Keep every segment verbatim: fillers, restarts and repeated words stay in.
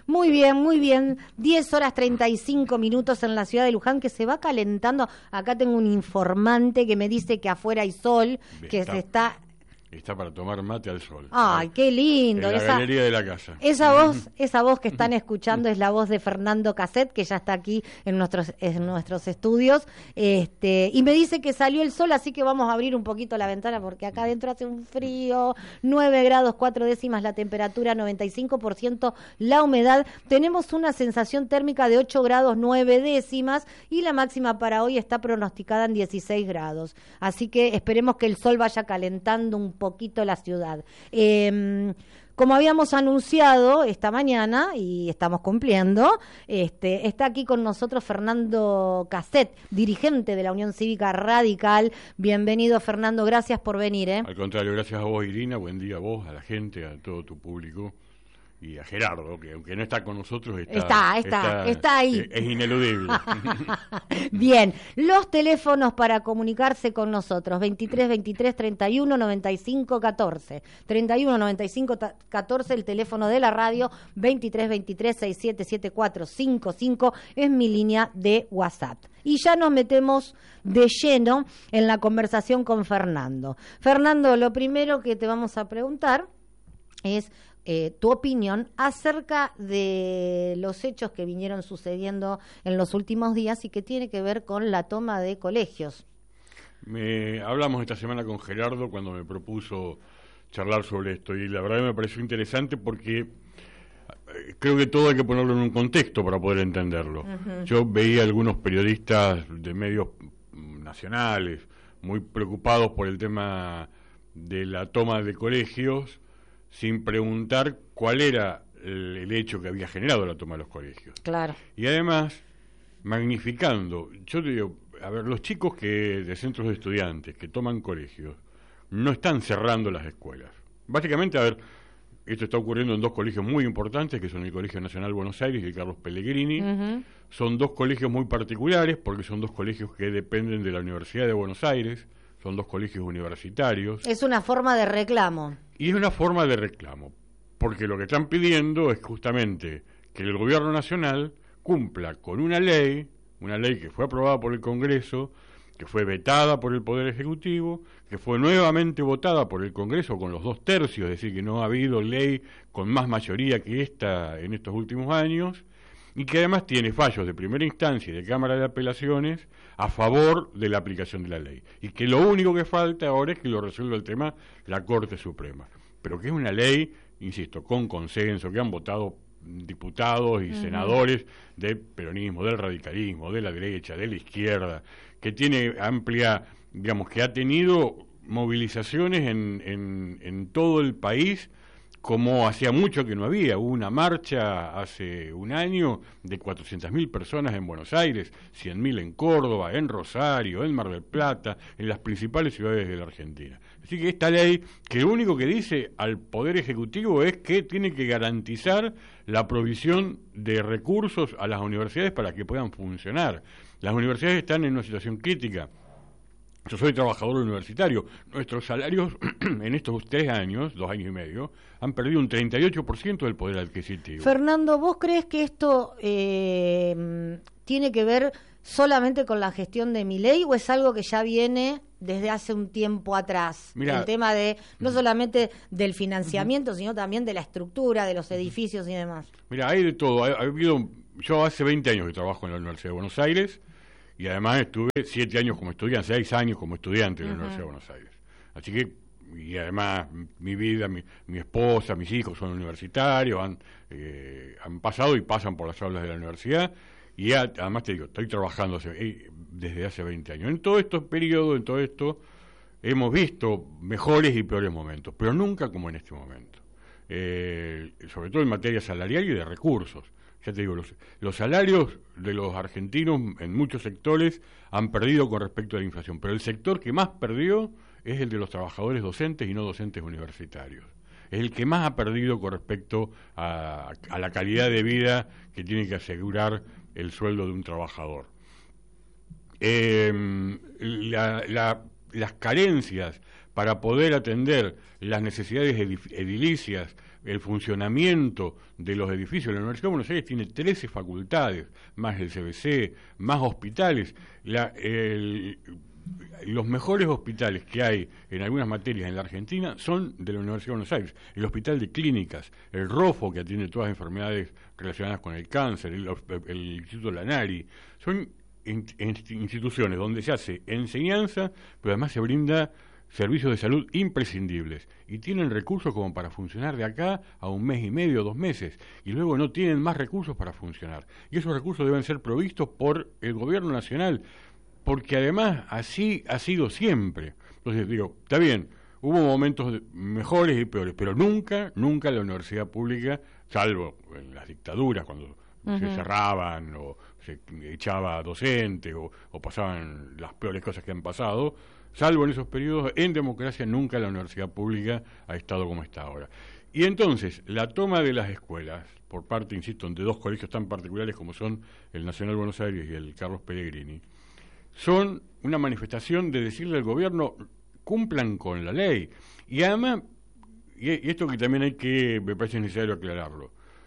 Muy bien, muy bien. diez horas treinta y cinco minutos en la ciudad de Luján, que se va calentando. Acá tengo un informante que me dice que afuera hay sol, que está, se está... Está para tomar mate al sol. Ay, qué lindo. En la esa, galería de la casa. Esa voz, esa voz que están escuchando es la voz de Fernando Casset, que ya está aquí en nuestros, en nuestros estudios. Este, y me dice que salió el sol, así que vamos a abrir un poquito la ventana, porque acá adentro hace un frío, nueve grados, cuatro décimas la temperatura, noventa y cinco por ciento la humedad. Tenemos una sensación térmica de ocho grados, nueve décimas, y la máxima para hoy está pronosticada en dieciséis grados. Así que esperemos que el sol vaya calentando un poquito la ciudad. Eh, como habíamos anunciado esta mañana, y estamos cumpliendo, este, está aquí con nosotros Fernando Casset, dirigente de la Unión Cívica Radical. Bienvenido, Fernando, gracias por venir. ¿eh? Al contrario, gracias a vos, Irina, buen día a vos, a la gente, a todo tu público. Y a Gerardo, que aunque no está con nosotros, está, está, está, está, está ahí. Es, es ineludible. Bien, los teléfonos para comunicarse con nosotros, veintitrés veintitrés treinta y uno noventa y cinco catorce, treinta y uno noventa y cinco catorce, el teléfono de la radio, veintitrés veintitrés sesenta y siete setenta y cuatro cincuenta y cinco, es mi línea de WhatsApp. Y ya nos metemos de lleno en la conversación con Fernando. Fernando, lo primero que te vamos a preguntar es... Eh, tu opinión acerca de los hechos que vinieron sucediendo en los últimos días y que tiene que ver con la toma de colegios. Me hablamos esta semana con Gerardo cuando me propuso charlar sobre esto y la verdad me pareció interesante porque creo que todo hay que ponerlo en un contexto para poder entenderlo. Uh-huh. Yo veía algunos periodistas de medios nacionales muy preocupados por el tema de la toma de colegios sin preguntar cuál era el, el hecho que había generado la toma de los colegios. Claro. Y además, magnificando, yo te digo, a ver, los chicos que de centros de estudiantes que toman colegios no están cerrando las escuelas. Básicamente, a ver, esto está ocurriendo en dos colegios muy importantes, que son el Colegio Nacional Buenos Aires y el Carlos Pellegrini. Uh-huh. Son dos colegios muy particulares, porque son dos colegios que dependen de la Universidad de Buenos Aires, son dos colegios universitarios. Es una forma de reclamo. Y es una forma de reclamo, porque lo que están pidiendo es justamente que el gobierno nacional cumpla con una ley, una ley que fue aprobada por el Congreso, que fue vetada por el Poder Ejecutivo, que fue nuevamente votada por el Congreso con los dos tercios, es decir, que no ha habido ley con más mayoría que esta en estos últimos años, y que además tiene fallos de primera instancia y de Cámara de Apelaciones a favor de la aplicación de la ley. Y que lo único que falta ahora es que lo resuelva el tema la Corte Suprema. Pero que es una ley, insisto, con consenso, que han votado diputados y uh-huh. senadores del peronismo, del radicalismo, de la derecha, de la izquierda, que tiene amplia, digamos, que ha tenido movilizaciones en, en, en todo el país, como hacía mucho que no había. Hubo una marcha hace un año de cuatrocientas mil personas en Buenos Aires, cien mil en Córdoba, en Rosario, en Mar del Plata, en las principales ciudades de la Argentina. Así que esta ley, que lo único que dice al Poder Ejecutivo es que tiene que garantizar la provisión de recursos a las universidades para que puedan funcionar. Las universidades están en una situación crítica. Yo soy trabajador universitario. Nuestros salarios en estos tres años, dos años y medio, han perdido un treinta y ocho por ciento del poder adquisitivo. Fernando, ¿vos crees que esto eh, tiene que ver solamente con la gestión de Milei o es algo que ya viene desde hace un tiempo atrás? Mirá, el tema de no solamente del financiamiento, uh-huh. sino también de la estructura, de los edificios y demás. Mira, hay de todo. Ha, ha habido, yo hace veinte años que trabajo en la Universidad de Buenos Aires. Y además estuve siete años como estudiante, seis años como estudiante en la uh-huh. Universidad de Buenos Aires. Así que, y además mi vida, mi, mi esposa, mis hijos son universitarios, han, eh, han pasado y pasan por las aulas de la universidad. Y a, además te digo, estoy trabajando hace, eh, desde hace veinte años. En todo estos periodos, en todo esto, hemos visto mejores y peores momentos, pero nunca como en este momento. Eh, sobre todo en materia salarial y de recursos. Ya te digo, los, los salarios de los argentinos en muchos sectores han perdido con respecto a la inflación, pero el sector que más perdió es el de los trabajadores docentes y no docentes universitarios. Es el que más ha perdido con respecto a, a la calidad de vida que tiene que asegurar el sueldo de un trabajador. Eh, la, la, las carencias para poder atender las necesidades edilicias el funcionamiento de los edificios. La Universidad de Buenos Aires tiene trece facultades, más el C B C, más hospitales. La, el, los mejores hospitales que hay en algunas materias en la Argentina son de la Universidad de Buenos Aires. El Hospital de Clínicas, el ROFO, que atiende todas las enfermedades relacionadas con el cáncer, el, el Instituto Lanari, son in, in, instituciones donde se hace enseñanza, pero además se brinda servicios de salud imprescindibles, y tienen recursos como para funcionar de acá a un mes y medio, dos meses, y luego no tienen más recursos para funcionar. Y esos recursos deben ser provistos por el gobierno nacional, porque además así ha sido siempre. Entonces digo, está bien, hubo momentos mejores y peores, pero nunca, nunca la universidad pública, salvo en las dictaduras, cuando uh-huh. se cerraban o se echaba docentes o, o pasaban las peores cosas que han pasado, salvo en esos periodos, en democracia nunca la universidad pública ha estado como está ahora. Y entonces, la toma de las escuelas, por parte, insisto, de dos colegios tan particulares como son el Nacional Buenos Aires y el Carlos Pellegrini, son una manifestación de decirle al gobierno, cumplan con la ley. Y además, y esto que también hay que, me parece necesario aclararlo,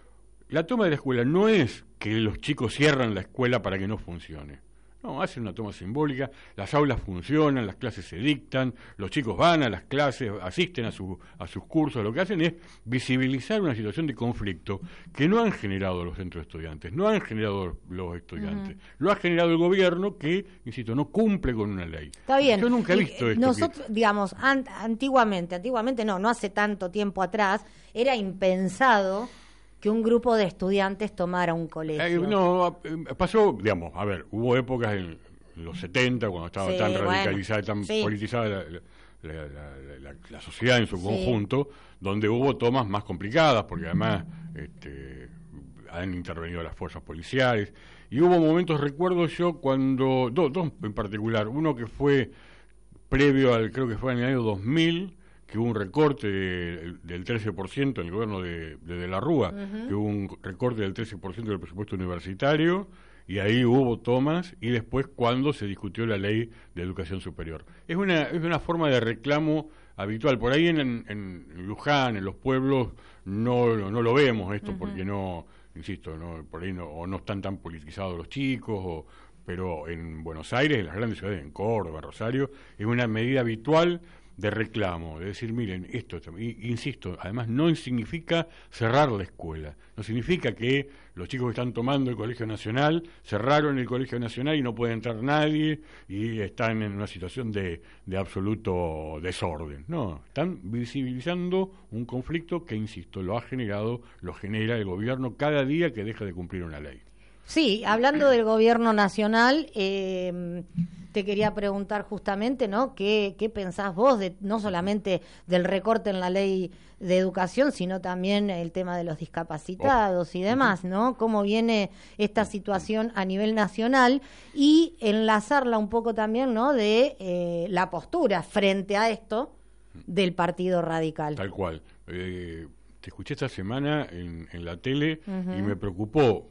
la toma de la escuela no es que los chicos cierran la escuela para que no funcione. No, hacen una toma simbólica, las aulas funcionan, las clases se dictan, los chicos van a las clases, asisten a, su, a sus cursos, lo que hacen es visibilizar una situación de conflicto que no han generado los centros de estudiantes, no han generado los estudiantes, uh-huh. lo ha generado el gobierno que, insisto, no cumple con una ley. Está bien. Yo nunca he visto esto. Nosotros, que... digamos, an- antiguamente, antiguamente no, no hace tanto tiempo atrás, era impensado que un grupo de estudiantes tomara un colegio. Eh, no, pasó, digamos, a ver, hubo épocas en los setenta, cuando estaba sí, tan radicalizada, bueno, tan sí. politizada la, la, la, la, la, la sociedad en su sí. conjunto, donde hubo tomas más complicadas, porque además este, han intervenido las fuerzas policiales, y hubo momentos, recuerdo yo, cuando, dos, dos en particular, uno que fue previo al, creo que fue en el año dos mil, que hubo un recorte de, del trece por ciento en el gobierno de, de, de la Rúa, uh-huh. que hubo un recorte del trece por ciento del presupuesto universitario, y ahí hubo tomas, y después cuando se discutió la ley de educación superior. Es una, es una forma de reclamo habitual. Por ahí en, en, en Luján, en los pueblos, no, no, no lo vemos esto, uh-huh. porque no, insisto, no, por ahí no, o no están tan politizados los chicos, o, pero en Buenos Aires, en las grandes ciudades, en Córdoba, Rosario, es una medida habitual de reclamo, de decir, miren, esto, y, insisto, además no significa cerrar la escuela, no significa que los chicos que están tomando el Colegio Nacional cerraron el Colegio Nacional y no puede entrar nadie y están en una situación de, de absoluto desorden. No, están visibilizando un conflicto que, insisto, lo ha generado, lo genera el gobierno cada día que deja de cumplir una ley. Sí, hablando del gobierno nacional, eh, te quería preguntar justamente, ¿no? ¿Qué, qué pensás vos de no solamente del recorte en la ley de educación, sino también el tema de los discapacitados y demás, ¿no? ¿Cómo viene esta situación a nivel nacional? Y enlazarla un poco también, ¿no? De eh, la postura frente a esto del Partido Radical. Tal cual. Eh, te escuché esta semana en, en la tele uh-huh. y me preocupó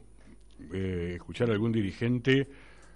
Eh, escuchar a algún dirigente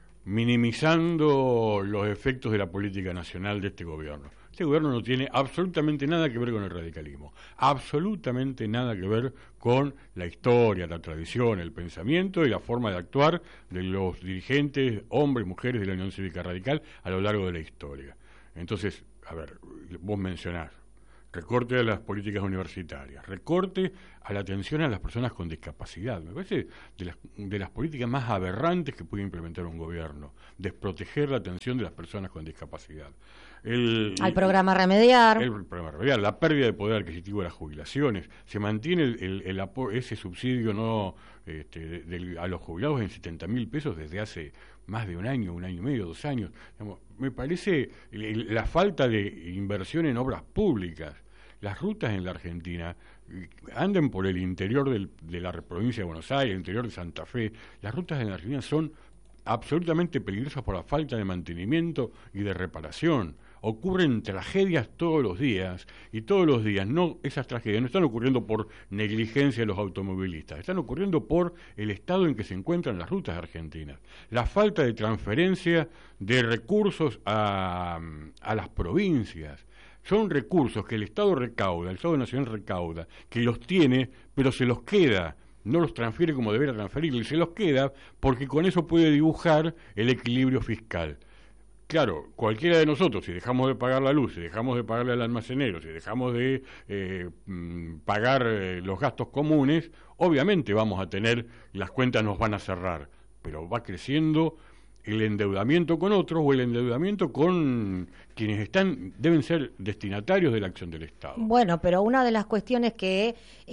minimizando los efectos de la política nacional de este gobierno. Este gobierno no tiene absolutamente nada que ver con el radicalismo, absolutamente nada que ver con la historia, la tradición, el pensamiento y la forma de actuar de los dirigentes, hombres y mujeres de la Unión Cívica Radical a lo largo de la historia. Entonces, a ver, vos mencionás recorte a las políticas universitarias, recorte a la atención a las personas con discapacidad. Me parece de las, de las políticas más aberrantes que puede implementar un gobierno, desproteger la atención de las personas con discapacidad. El, Al programa Remediar. El, el programa Remediar, la pérdida de poder adquisitivo de las jubilaciones, se mantiene el, el, el apo- ese subsidio no este, de, de, a los jubilados en setenta mil pesos desde hace más de un año, un año y medio, dos años. Digamos, me parece el, la falta de inversión en obras públicas. Las rutas en la Argentina, anden por el interior del, de la provincia de Buenos Aires, el interior de Santa Fe, las rutas en la Argentina son absolutamente peligrosas por la falta de mantenimiento y de reparación. Ocurren tragedias todos los días, y todos los días no esas tragedias no están ocurriendo por negligencia de los automovilistas, están ocurriendo por el estado en que se encuentran las rutas argentinas. La falta de transferencia de recursos a, a las provincias, son recursos que el Estado recauda, el Estado Nacional recauda, que los tiene, pero se los queda, no los transfiere como debería transferirlos, y se los queda porque con eso puede dibujar el equilibrio fiscal. Claro, cualquiera de nosotros, si dejamos de pagar la luz, si dejamos de pagarle al almacenero, si dejamos de eh, pagar eh, los gastos comunes, obviamente vamos a tener, las cuentas nos van a cerrar, pero va creciendo el endeudamiento con otros o el endeudamiento con quienes están deben ser destinatarios de la acción del Estado. Bueno, pero una de las cuestiones que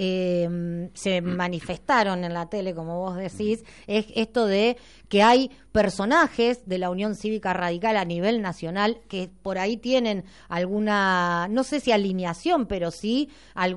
eh, se manifestaron en la tele, como vos decís, es esto de que hay personajes de la Unión Cívica Radical a nivel nacional que por ahí tienen alguna, no sé si alineación, pero sí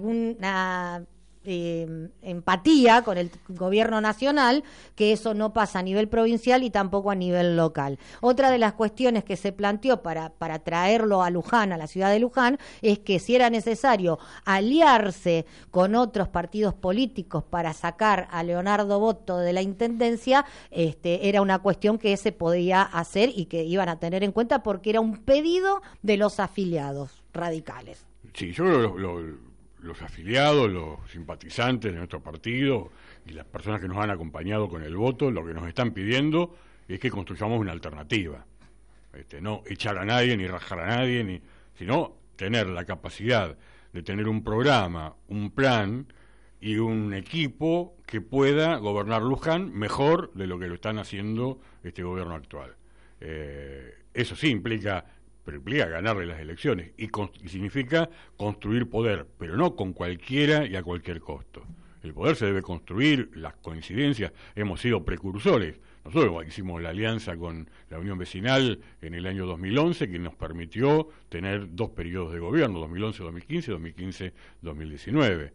alguna Eh, empatía con el gobierno nacional, que eso no pasa a nivel provincial y tampoco a nivel local. Otra de las cuestiones que se planteó para, para traerlo a Luján, a la ciudad de Luján, es que si era necesario aliarse con otros partidos políticos para sacar a Leonardo Boto de la Intendencia, este, era una cuestión que se podía hacer y que iban a tener en cuenta porque era un pedido de los afiliados radicales. Sí, yo creo que lo, lo los afiliados, los simpatizantes de nuestro partido y las personas que nos han acompañado con el voto, lo que nos están pidiendo es que construyamos una alternativa. Este, no echar a nadie, ni rajar a nadie, ni, sino tener la capacidad de tener un programa, un plan y un equipo que pueda gobernar Luján mejor de lo que lo están haciendo este gobierno actual. Eh, eso sí implica... pero implica ganarle las elecciones y, con, y significa construir poder, pero no con cualquiera y a cualquier costo. El poder se debe construir, las coincidencias, hemos sido precursores. Nosotros hicimos la alianza con la Unión Vecinal en el año dos mil once, que nos permitió tener dos periodos de gobierno, dos mil once dos mil quince, dos mil quince dos mil diecinueve.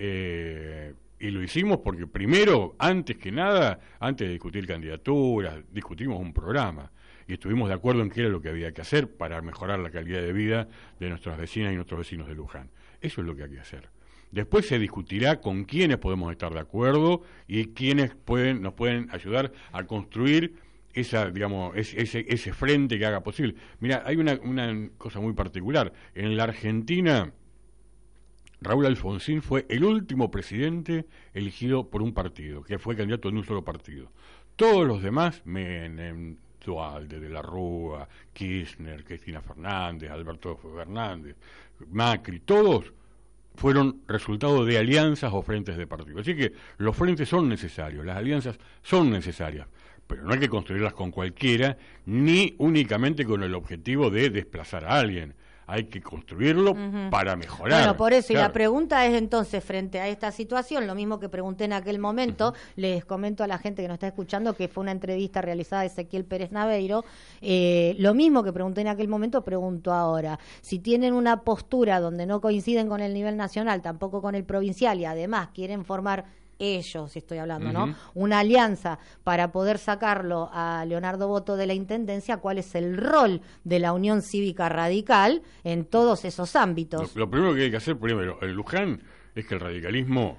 Eh, y lo hicimos porque primero, antes que nada, antes de discutir candidaturas, discutimos un programa. Y estuvimos de acuerdo en qué era lo que había que hacer para mejorar la calidad de vida de nuestras vecinas y nuestros vecinos de Luján. Eso es lo que hay que hacer. Después se discutirá con quiénes podemos estar de acuerdo y quiénes pueden, nos pueden ayudar a construir esa, digamos, ese, ese frente que haga posible. Mira, hay una, una cosa muy particular. En la Argentina, Raúl Alfonsín fue el último presidente elegido por un partido, que fue candidato en un solo partido. Todos los demás, Menem, Duhalde, De la Rúa, Kirchner, Cristina Fernández, Alberto Fernández, Macri, todos fueron resultado de alianzas o frentes de partidos. Así que los frentes son necesarios, las alianzas son necesarias, pero no hay que construirlas con cualquiera, ni únicamente con el objetivo de desplazar a alguien. Hay que construirlo uh-huh. para mejorar. Bueno, por eso, claro. Y la pregunta es entonces, frente a esta situación, lo mismo que pregunté en aquel momento, uh-huh. les comento a la gente que nos está escuchando que fue una entrevista realizada de Ezequiel Pérez Naveiro, eh, lo mismo que pregunté en aquel momento, pregunto ahora. Si tienen una postura donde no coinciden con el nivel nacional, tampoco con el provincial, y además quieren formar... ellos, estoy hablando, uh-huh. ¿no? Una alianza para poder sacarlo a Leonardo Boto de la Intendencia, ¿cuál es el rol de la Unión Cívica Radical en todos esos ámbitos? Lo, lo primero que hay que hacer, primero, en Luján, es que el radicalismo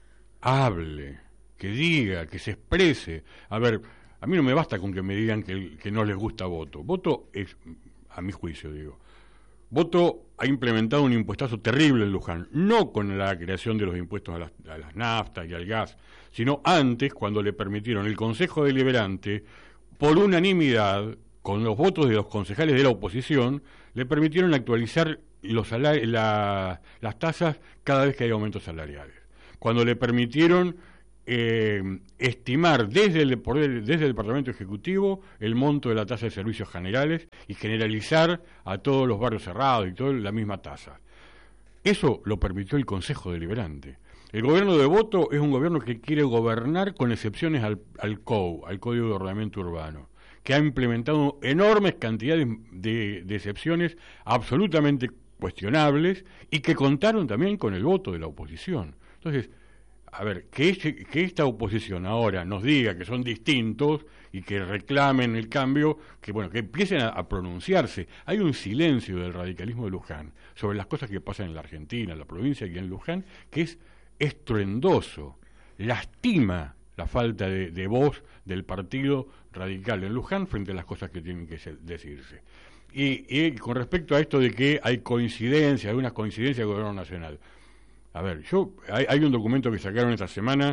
hable, que diga, que se exprese. A ver, a mí no me basta con que me digan que, que no les gusta Boto. Boto es, a mi juicio, digo, Boto ha implementado un impuestazo terrible en Luján, no con la creación de los impuestos a las, a las naftas y al gas, sino antes, cuando le permitieron el Consejo Deliberante, por unanimidad, con los votos de los concejales de la oposición, le permitieron actualizar los salari- la, las tasas cada vez que hay aumentos salariales. Cuando le permitieron eh, estimar desde el, por el, desde el Departamento Ejecutivo el monto de la tasa de servicios generales y generalizar a todos los barrios cerrados y todo la misma tasa. Eso lo permitió el Consejo Deliberante. El gobierno de Boto es un gobierno que quiere gobernar con excepciones al, al C O U, al Código de Ordenamiento Urbano, que ha implementado enormes cantidades de, de excepciones absolutamente cuestionables y que contaron también con el voto de la oposición. Entonces, a ver, que, este, que esta oposición ahora nos diga que son distintos y que reclamen el cambio, que bueno, que empiecen a, a pronunciarse. Hay un silencio del radicalismo de Luján sobre las cosas que pasan en la Argentina, en la provincia y en Luján, que es estruendoso, lastima la falta de, de voz del partido radical en Luján frente a las cosas que tienen que ser, decirse. Y, y con respecto a esto de que hay coincidencias, algunas coincidencias del gobierno nacional. A ver, yo hay, hay un documento que sacaron esta semana,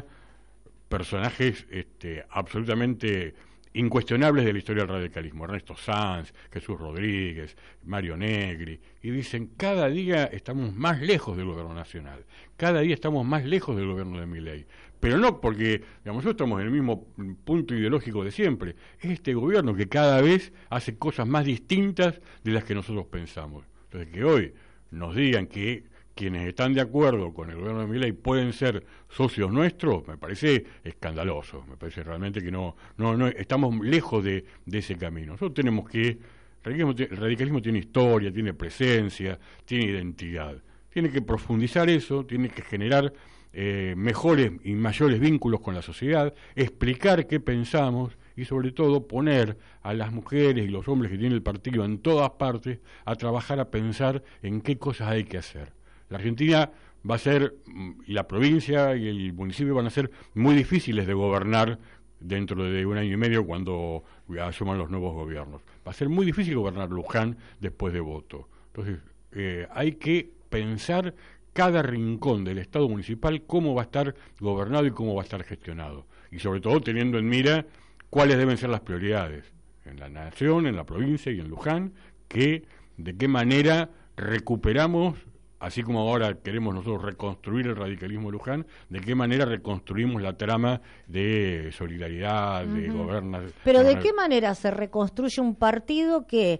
personajes este, absolutamente incuestionables de la historia del radicalismo, Ernesto Sanz, Jesús Rodríguez, Mario Negri, y dicen, cada día estamos más lejos del gobierno nacional, cada día estamos más lejos del gobierno de Milei, pero no porque, digamos, nosotros estamos en el mismo punto ideológico de siempre, es este gobierno que cada vez hace cosas más distintas de las que nosotros pensamos. Entonces, que hoy nos digan que quienes están de acuerdo con el gobierno de Milei pueden ser socios nuestros, me parece escandaloso, me parece realmente que no, no, no estamos lejos de, de ese camino. Nosotros tenemos que, el radicalismo, el radicalismo tiene historia, tiene presencia, tiene identidad, tiene que profundizar eso, tiene que generar eh, mejores y mayores vínculos con la sociedad, explicar qué pensamos y sobre todo poner a las mujeres y los hombres que tienen el partido en todas partes a trabajar, a pensar en qué cosas hay que hacer. La Argentina va a ser, y la provincia y el municipio van a ser muy difíciles de gobernar dentro de un año y medio cuando asuman los nuevos gobiernos. Va a ser muy difícil gobernar Luján después de Voto. Entonces, eh, hay que pensar cada rincón del Estado municipal cómo va a estar gobernado y cómo va a estar gestionado. Y sobre todo teniendo en mira cuáles deben ser las prioridades en la nación, en la provincia y en Luján, que de qué manera recuperamos, así como ahora queremos nosotros reconstruir el radicalismo de Luján, de qué manera reconstruimos la trama de solidaridad, uh-huh. de gobernación. Pero ¿de qué manera se reconstruye un partido que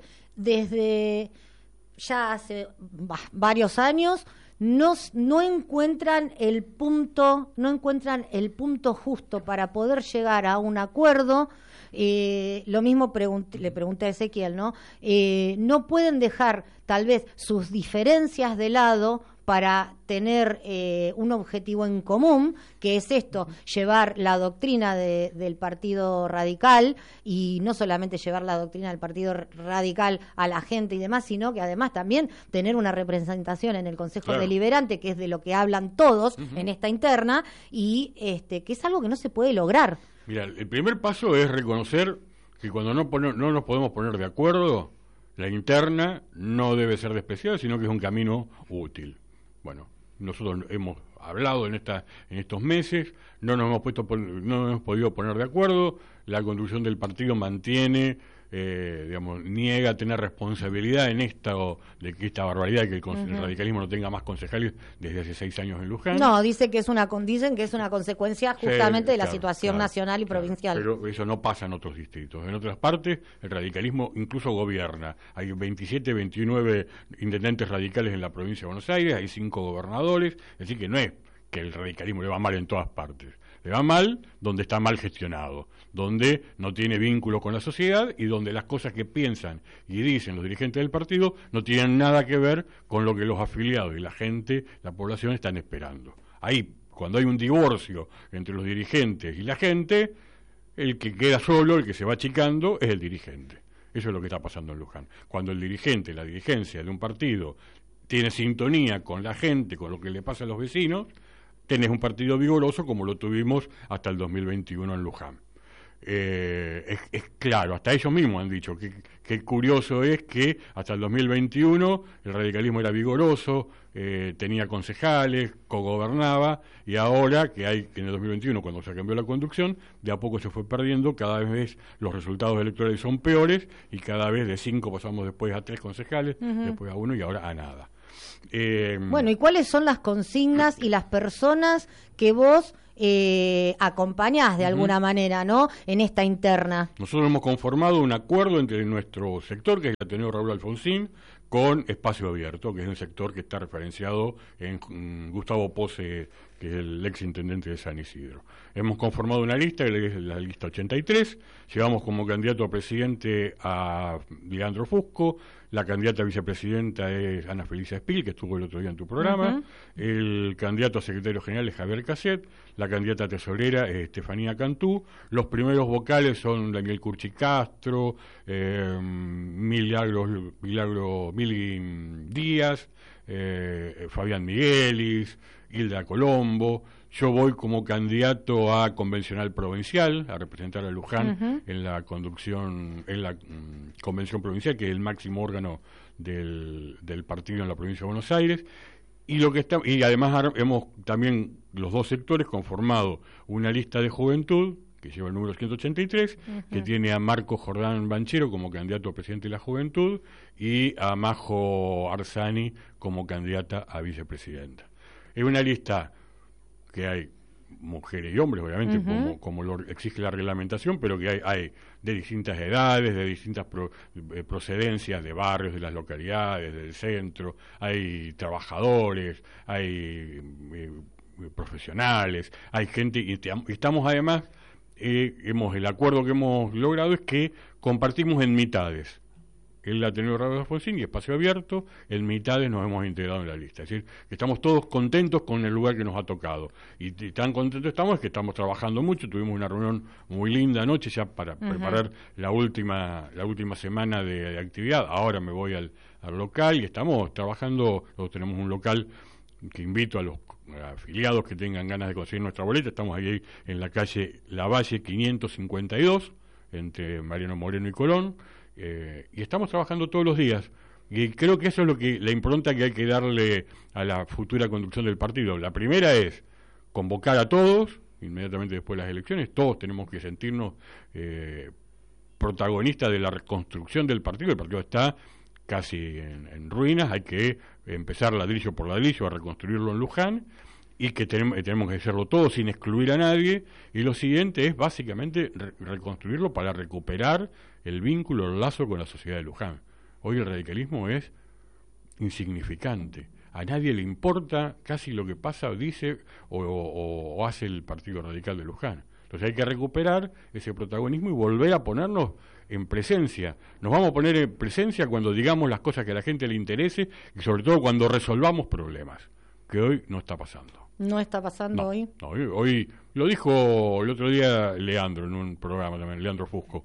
desde ya hace bah, varios años no, no encuentran el punto, no encuentran el punto justo para poder llegar a un acuerdo? Eh, lo mismo pregunté, le pregunté a Ezequiel, ¿no? Eh, no pueden dejar tal vez sus diferencias de lado para tener eh, un objetivo en común, que es esto, llevar la doctrina de, del Partido Radical, y no solamente llevar la doctrina del Partido Radical a la gente y demás, sino que además también tener una representación en el Consejo claro. Deliberante, que es de lo que hablan todos uh-huh. en esta interna, y este que es algo que no se puede lograr. Mira, el primer paso es reconocer que cuando no, poner, no nos podemos poner de acuerdo, la interna no debe ser despreciada, sino que es un camino útil. Bueno, nosotros hemos hablado en esta en estos meses, no nos hemos puesto no nos hemos podido poner de acuerdo, la conducción del partido mantiene eh, digamos, niega tener responsabilidad en esta de que esta barbaridad de que el, uh-huh. el radicalismo no tenga más concejales desde hace seis años en Luján. No, dice que es una dicen que es una consecuencia justamente sí, de la claro, situación claro, nacional y claro, provincial. Pero eso no pasa en otros distritos. En otras partes el radicalismo incluso gobierna. Hay veintisiete, veintinueve intendentes radicales en la provincia de Buenos Aires, hay cinco gobernadores, es decir que no es que el radicalismo le va mal en todas partes. Le va mal donde está mal gestionado, donde no tiene vínculo con la sociedad y donde las cosas que piensan y dicen los dirigentes del partido no tienen nada que ver con lo que los afiliados y la gente, la población están esperando. Ahí, cuando hay un divorcio entre los dirigentes y la gente, el que queda solo, el que se va achicando, es el dirigente. Eso es lo que está pasando en Luján. Cuando el dirigente, la dirigencia de un partido tiene sintonía con la gente, con lo que le pasa a los vecinos, tenés un partido vigoroso como lo tuvimos hasta el dos mil veintiuno en Luján. Eh, es, es claro, hasta ellos mismos han dicho que, que curioso es que hasta el dos mil veintiuno el radicalismo era vigoroso, eh, tenía concejales, cogobernaba, y ahora que hay que en el dos mil veintiuno, cuando se cambió la conducción, de a poco se fue perdiendo, cada vez los resultados electorales son peores y cada vez de cinco pasamos después a tres concejales, uh-huh. después a uno y ahora a nada. Eh, bueno, ¿y cuáles son las consignas y las personas que vos eh, acompañás de uh-huh. alguna manera, ¿no? En esta interna. Nosotros hemos conformado un acuerdo entre nuestro sector, que es el Ateneo Raúl Alfonsín, con Espacio Abierto, que es un sector que está referenciado en um, Gustavo Pose, que es el ex intendente de San Isidro. Hemos conformado una lista, que es la lista ochenta y tres, llevamos como candidato a presidente a Leandro Fusco, la candidata a vicepresidenta es Ana Felicia Espil, que estuvo el otro día en tu programa, uh-huh. el candidato a secretario general es Javier Casset, la candidata a tesorera es Estefanía Cantú, los primeros vocales son Daniel Curchi Castro, eh, Milagro, Milagro Mili Díaz, eh, Fabián Miguelis, Hilda Colombo. Yo voy como candidato a convencional provincial, a representar a Luján uh-huh. en la conducción, en la um, convención provincial, que es el máximo órgano del, del partido en la provincia de Buenos Aires. Y lo que está, y además hemos también los dos sectores conformado una lista de juventud que lleva el número ciento ochenta y tres, uh-huh. que tiene a Marco Jordán Banchero como candidato a presidente de la Juventud y a Majo Arzani como candidata a vicepresidenta. Es una lista que hay mujeres y hombres, obviamente, uh-huh. como, como lo exige la reglamentación, pero que hay, hay de distintas edades, de distintas pro, eh, procedencias, de barrios, de las localidades, del centro, hay trabajadores, hay eh, profesionales, hay gente, y estamos además, eh, hemos el acuerdo que hemos logrado es que compartimos en mitades. El Ateneo Raúl Alfonsín y Espacio Abierto, en mitades nos hemos integrado en la lista. Es decir, que estamos todos contentos con el lugar que nos ha tocado. Y, y tan contentos estamos es que estamos trabajando mucho. Tuvimos una reunión muy linda anoche ya para uh-huh. preparar la última la última semana de, de actividad. Ahora me voy al, al local y estamos trabajando. Nosotros tenemos un local que invito a los afiliados que tengan ganas de conseguir nuestra boleta. Estamos ahí en la calle Lavalle quinientos cincuenta y dos, entre Mariano Moreno y Colón. Eh, y estamos trabajando todos los días y creo que eso es lo que la impronta que hay que darle a la futura conducción del partido. La primera es convocar a todos inmediatamente después de las elecciones. Todos tenemos que sentirnos eh, protagonistas de la reconstrucción del partido. El partido está casi en, en ruinas, hay que empezar ladrillo por ladrillo a reconstruirlo en Luján y que tenemos, tenemos que hacerlo todo sin excluir a nadie. Y lo siguiente es básicamente re- reconstruirlo para recuperar el vínculo, el lazo con la sociedad de Luján. Hoy el radicalismo es insignificante. A nadie le importa casi lo que pasa, dice o, o, o hace el Partido Radical de Luján. Entonces hay que recuperar ese protagonismo y volver a ponernos en presencia. Nos vamos a poner en presencia cuando digamos las cosas que a la gente le interese y sobre todo cuando resolvamos problemas, que hoy no está pasando. ¿No está pasando no, hoy? No, hoy, hoy lo dijo el otro día Leandro en un programa también, Leandro Fusco.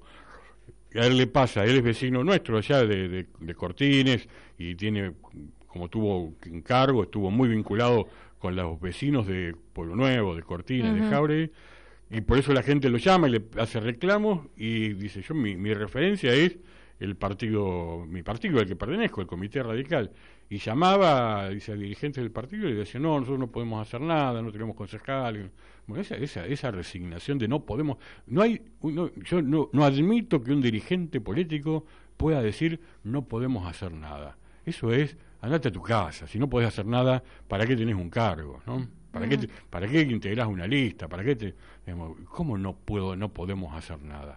A él le pasa, él es vecino nuestro allá de, de, de Cortines y tiene, como tuvo encargo, estuvo muy vinculado con los vecinos de Pueblo Nuevo, de Cortines, uh-huh. de Jauregui, y por eso la gente lo llama y le hace reclamos y dice, yo mi, mi referencia es el partido, mi partido al que pertenezco, el Comité Radical, y llamaba, dice, a dirigentes del partido y le decía, no, nosotros no podemos hacer nada, no tenemos concejales. Bueno, esa, esa, esa resignación de no podemos, no hay, no, yo no, no admito que un dirigente político pueda decir no podemos hacer nada. Eso es, andate a tu casa, si no podés hacer nada, ¿para qué tenés un cargo? ¿No? ¿Para, uh-huh. qué te, ¿Para qué integrás una lista? ¿Para qué te, digamos, ¿cómo no puedo, no podemos hacer nada?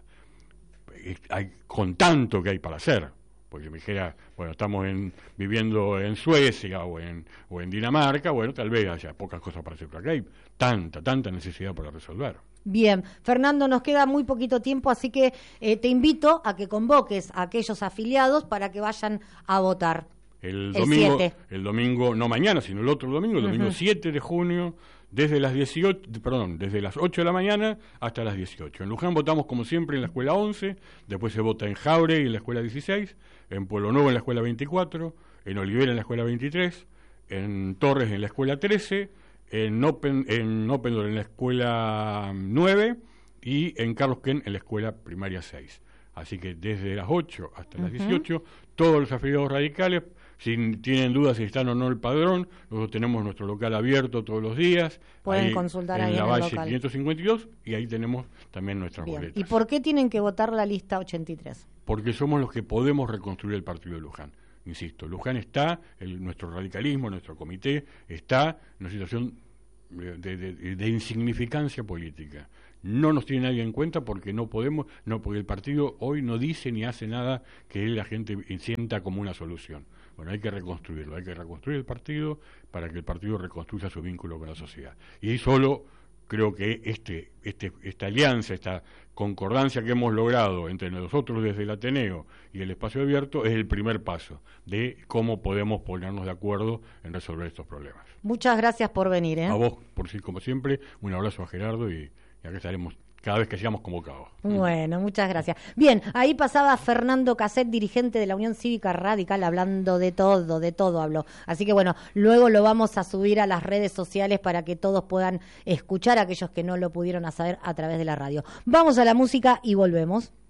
Hay, con tanto que hay para hacer, porque me dijera, bueno, estamos en, viviendo en Suecia o en, o en Dinamarca, bueno, tal vez haya pocas cosas para hacer, pero acá hay tanta, tanta necesidad para resolver. Bien, Fernando, nos queda muy poquito tiempo, así que eh, te invito a que convoques a aquellos afiliados para que vayan a votar. El domingo, el, el domingo, no mañana, sino el otro domingo, el domingo uh-huh. siete de junio, desde las dieciocho, perdón, desde las ocho de la mañana hasta las dieciocho. En Luján votamos como siempre en la escuela once, después se vota en Jauregui en la escuela dieciséis, en Pueblo Nuevo en la escuela veinticuatro, en Olivera en la escuela veintitrés, en Torres en la escuela trece, en Open, en Opendor en la escuela nueve y en Carlos Ken en la escuela primaria seis. Así que desde las ocho hasta uh-huh. las dieciocho, todos los afiliados radicales, si tienen dudas si están o no el padrón, nosotros tenemos nuestro local abierto todos los días. Pueden ahí, consultar ahí en la el Valle local. quinientos cincuenta y dos, y ahí tenemos también nuestras Bien. boletas. ¿Y por qué tienen que votar la lista ochenta y tres? Porque somos los que podemos reconstruir el partido de Luján. Insisto, Luján está, el, nuestro radicalismo, nuestro comité, está en una situación de, de, de, de insignificancia política. No nos tiene nadie en cuenta porque no podemos, no porque el partido hoy no dice ni hace nada que la gente sienta como una solución. Bueno, hay que reconstruirlo, hay que reconstruir el partido para que el partido reconstruya su vínculo con la sociedad. Y solo creo que este, este, esta alianza, esta concordancia que hemos logrado entre nosotros desde el Ateneo y el Espacio Abierto es el primer paso de cómo podemos ponernos de acuerdo en resolver estos problemas. Muchas gracias por venir. ¿eh? A vos, por sí, como siempre, un abrazo a Gerardo y, y acá estaremos cada vez que seamos convocados. Bueno, muchas gracias. Bien, ahí pasaba Fernando Casset, dirigente de la Unión Cívica Radical, hablando de todo, de todo habló. Así que bueno, luego lo vamos a subir a las redes sociales para que todos puedan escuchar, aquellos que no lo pudieron hacer a través de la radio. Vamos a la música y volvemos.